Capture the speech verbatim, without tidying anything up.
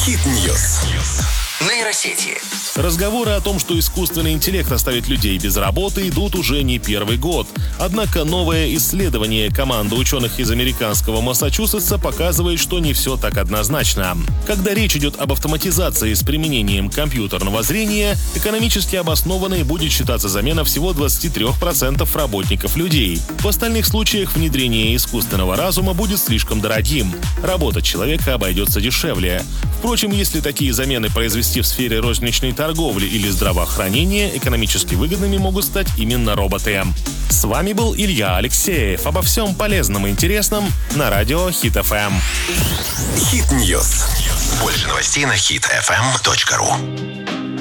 Хит-ньюс. Нейросети. Разговоры о том, что искусственный интеллект оставит людей без работы, идут уже не первый год. Однако новое исследование команды ученых из американского Массачусетса показывает, что не все так однозначно. Когда речь идет об автоматизации с применением компьютерного зрения, экономически обоснованной будет считаться замена всего двадцати трёх процентов работников людей. В остальных случаях внедрение искусственного разума будет слишком дорогим. Работа человека обойдется дешевле. Впрочем, если такие замены произвести в сфере розничной торговли или здравоохранения, экономически выгодными могут стать именно роботы. С вами был Илья Алексеев. Обо всем полезном и интересном на радио Хит эф эм. Хит-ньюс. Больше новостей на хит эф эм точка ру.